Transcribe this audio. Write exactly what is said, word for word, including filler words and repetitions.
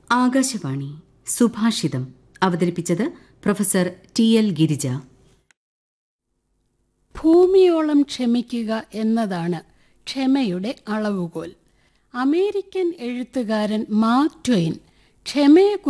ആകാശവാണി സുഭാഷിതം അവതരിപ്പിച്ചത് professor T L Girija. ഭൂമിയോളം ക്ഷമിക്കുക എന്നതാണ് ക്ഷമയുടെ അളവുകോൽ. അമേരിക്കൻ എഴുത്തുകാരൻ മാർക്ക് ട്വെയിൻ ക്ഷമയെ